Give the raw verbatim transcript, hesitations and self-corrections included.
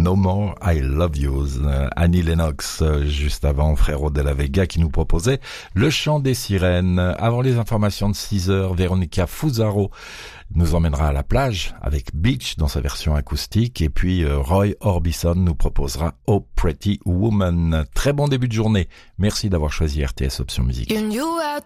No More I Love You. Annie Lennox, juste avant Frérot de la Vega qui nous proposait Le Chant des Sirènes. Avant les informations de six heures, Véronica Fusaro nous emmènera à la plage avec Beach dans sa version acoustique, et puis euh, Roy Orbison nous proposera Oh Pretty Woman. Très bon début de journée. Merci d'avoir choisi R T S Option Musique.